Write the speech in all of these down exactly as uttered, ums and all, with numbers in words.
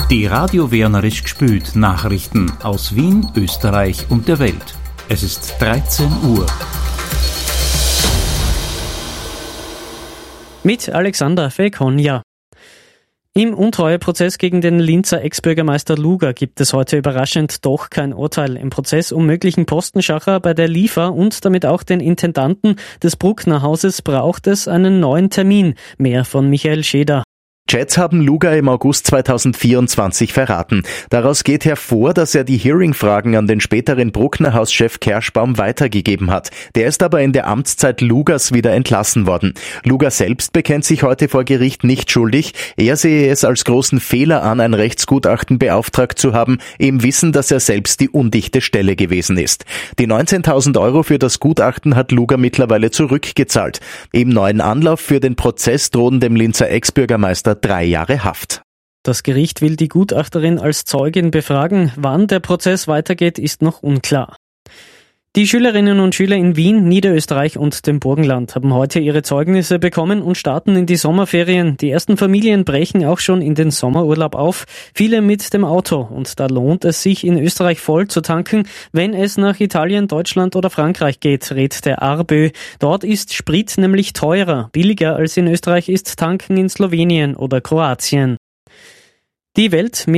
Die Radio Wernerisch gespült Nachrichten aus Wien, Österreich und der Welt. Es ist dreizehn Uhr. Mit Alexander Fekonja. Im Untreueprozess gegen den Linzer Ex-Bürgermeister Luger gibt es heute überraschend doch kein Urteil. Im Prozess um möglichen Postenschacher bei der Liefer und damit auch den Intendanten des Bruckner Hauses braucht es einen neuen Termin. Mehr von Michael Scheder. Chats haben Luger im August zweitausendvierundzwanzig verraten. Daraus geht hervor, dass er die Hearing-Fragen an den späteren Bruckner-Hauschef Kerschbaum weitergegeben hat. Der ist aber in der Amtszeit Lugers wieder entlassen worden. Luger selbst bekennt sich heute vor Gericht nicht schuldig. Er sehe es als großen Fehler an, ein Rechtsgutachten beauftragt zu haben, im Wissen, dass er selbst die undichte Stelle gewesen ist. Die neunzehntausend Euro für das Gutachten hat Luger mittlerweile zurückgezahlt. Im neuen Anlauf für den Prozess drohen dem Linzer Ex-Bürgermeister drei Jahre Haft. Das Gericht will die Gutachterin als Zeugin befragen. Wann der Prozess weitergeht, ist noch unklar. Die Schülerinnen und Schüler in Wien, Niederösterreich und dem Burgenland haben heute ihre Zeugnisse bekommen und starten in die Sommerferien. Die ersten Familien brechen auch schon in den Sommerurlaub auf, viele mit dem Auto. Und da lohnt es sich, in Österreich voll zu tanken, wenn es nach Italien, Deutschland oder Frankreich geht, rät der ARBÖ. Dort ist Sprit nämlich teurer. Billiger als in Österreich ist Tanken in Slowenien oder Kroatien. Die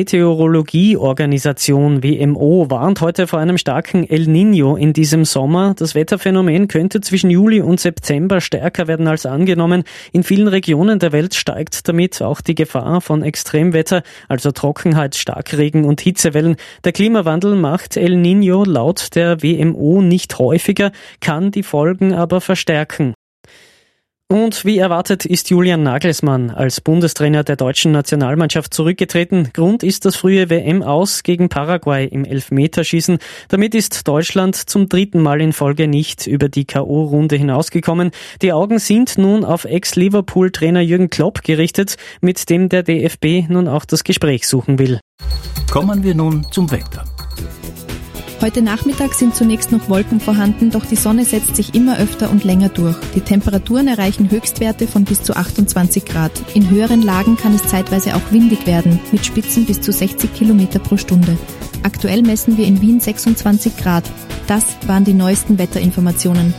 Weltmeteorologieorganisation W M O warnt heute vor einem starken El Niño in diesem Sommer. Das Wetterphänomen könnte zwischen Juli und September stärker werden als angenommen. In vielen Regionen der Welt steigt damit auch die Gefahr von Extremwetter, also Trockenheit, Starkregen und Hitzewellen. Der Klimawandel macht El Niño laut der W M O nicht häufiger, kann die Folgen aber verstärken. Und wie erwartet ist Julian Nagelsmann als Bundestrainer der deutschen Nationalmannschaft zurückgetreten. Grund ist das frühe W M-Aus gegen Paraguay im Elfmeterschießen. Damit ist Deutschland zum dritten Mal in Folge nicht über die K O-Runde hinausgekommen. Die Augen sind nun auf Ex-Liverpool-Trainer Jürgen Klopp gerichtet, mit dem der D F B nun auch das Gespräch suchen will. Kommen wir nun zum Wetter. Heute Nachmittag sind zunächst noch Wolken vorhanden, doch die Sonne setzt sich immer öfter und länger durch. Die Temperaturen erreichen Höchstwerte von bis zu achtundzwanzig Grad. In höheren Lagen kann es zeitweise auch windig werden, mit Spitzen bis zu sechzig Kilometer pro Stunde. Aktuell messen wir in Wien sechsundzwanzig Grad. Das waren die neuesten Wetterinformationen.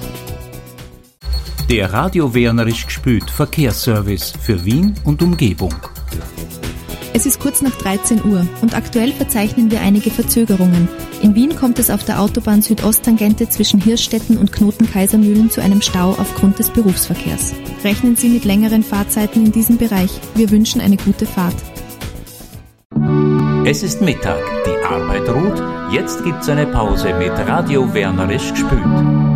Der Radio Wernerisch gespült Verkehrsservice für Wien und Umgebung. Es ist kurz nach dreizehn Uhr und aktuell verzeichnen wir einige Verzögerungen. In Wien kommt es auf der Autobahn Südosttangente zwischen Hirschstetten und Knoten-Kaisermühlen zu einem Stau aufgrund des Berufsverkehrs. Rechnen Sie mit längeren Fahrzeiten in diesem Bereich. Wir wünschen eine gute Fahrt. Es ist Mittag, die Arbeit ruht. Jetzt gibt's eine Pause mit Radio Wernerisch gespült.